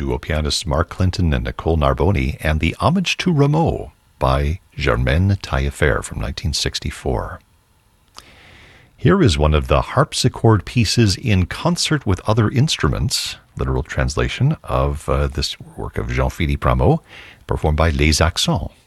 duo pianists Mark Clinton and Nicole Narboni, and the Homage to Rameau by Germaine Taillefer from 1964. Here is one of the harpsichord pieces in concert with other instruments, literal translation of this work of Jean-Philippe Rameau, performed by Les Accents.